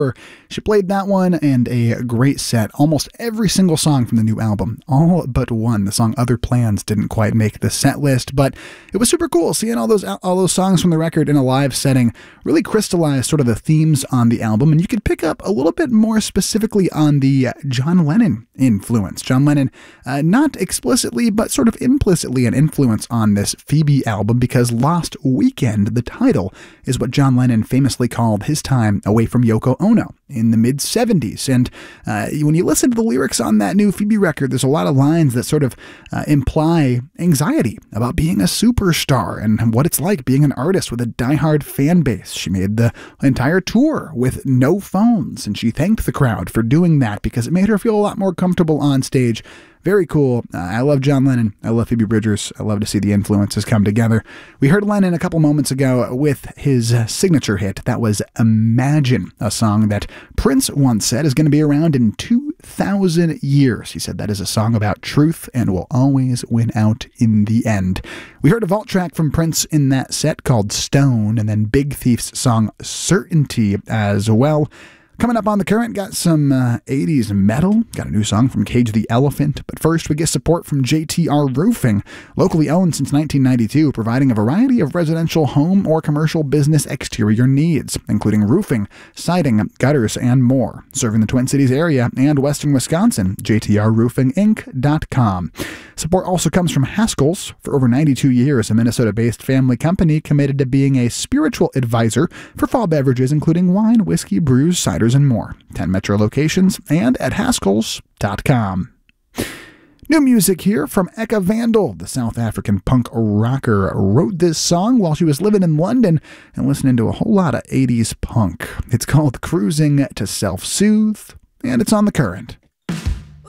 She played that one and a great set. Almost every single song from the new album, all but one. The song Other Plans didn't quite make the set list, but it was super cool seeing all those songs from the record in a live setting really crystallize sort of the themes on the album, and you could pick up a little bit more specifically on the John Lennon influence. John Lennon, not explicitly, but sort of implicitly an influence on this Phoebe album, because Lost Weekend, the title, is what John Lennon famously called his time away from Yoko Ono in the mid-70s. And when you listen to the lyrics on that new Phoebe record, there's a lot of lines that sort of imply anxiety about being a superstar and what it's like being an artist with a diehard fan base. She made the entire tour with no phones, and she thanked the crowd for doing that because it made her feel a lot more comfortable on stage. Very cool. I love John Lennon. I love Phoebe Bridgers. I love to see the influences come together. We heard Lennon a couple moments ago with his signature hit. That was Imagine, a song that Prince once said is going to be around in 2,000 years. He said that is a song about truth and will always win out in the end. We heard a vault track from Prince in that set called Stone, and then Big Thief's song Certainty as well. Coming up on The Current, got some 80s metal, got a new song from Cage the Elephant, but first we get support from JTR Roofing, locally owned since 1992, providing a variety of residential home or commercial business exterior needs, including roofing, siding, gutters, and more. Serving the Twin Cities area and western Wisconsin, JTRRoofingInc.com. Support also comes from Haskell's. For over 92 years, a Minnesota-based family company committed to being a spiritual advisor for fall beverages, including wine, whiskey, brews, ciders, and more. 10 metro locations and at Haskells.com. New music here from Eka Vandal. The South African punk rocker wrote this song while she was living in London and listening to a whole lot of 80s punk. It's called Cruising to Self-Soothe, and it's on The Current.